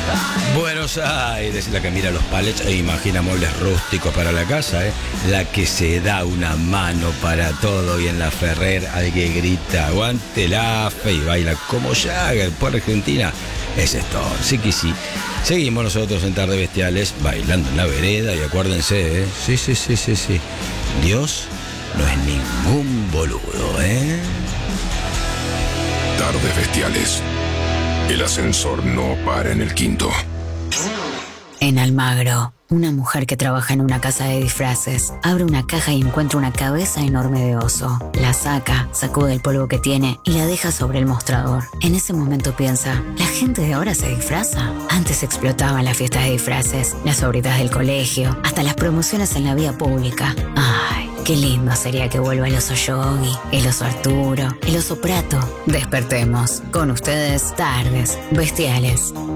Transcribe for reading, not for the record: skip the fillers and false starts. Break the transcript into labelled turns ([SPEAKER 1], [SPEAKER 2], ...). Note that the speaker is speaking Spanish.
[SPEAKER 1] Buenos Aires, la que mira los palets e imagina muebles rústicos para la casa, ¿eh? La que se da una mano para todo y en la Ferrer al que grita aguante la fe y baila como Jagger por Argentina. Ese es todo, sí que sí. Seguimos nosotros en Tarde Bestiales bailando en la vereda y acuérdense, ¿eh? Sí. Dios no es ningún boludo, ¿eh?
[SPEAKER 2] Tardes Bestiales. El ascensor no para en el quinto.
[SPEAKER 3] En Almagro, una mujer que trabaja en una casa de disfraces abre una caja y encuentra una cabeza enorme de oso. La saca, sacude el polvo que tiene y la deja sobre el mostrador. En ese momento piensa, ¿la gente de ahora se disfraza? Antes explotaban las fiestas de disfraces, las obritas del colegio, hasta las promociones en la vía pública. ¡Ay! Qué lindo sería que vuelva el oso Yogi, el oso Arturo, el oso Prato. Despertemos. Con ustedes, Tardes Bestiales.